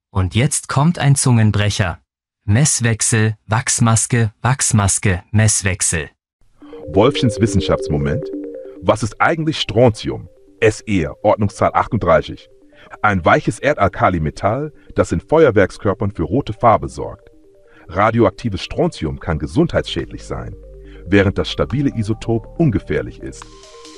Und jetzt kommt ein Zungenbrecher. Messwechsel, Wachsmaske, Wachsmaske, Messwechsel. Wolfchens Wissenschaftsmoment. Was ist eigentlich Strontium? SE, Ordnungszahl 38. Ein weiches Erdalkalimetall, das in Feuerwerkskörpern für rote Farbe sorgt. Radioaktives Strontium kann gesundheitsschädlich sein, während das stabile Isotop ungefährlich ist.